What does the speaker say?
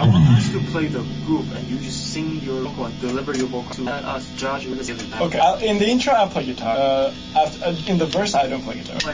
used to play the group and you just sing your vocal and deliver your vocal to let us judge. Okay, in the intro I play guitar. In the verse I don't play guitar.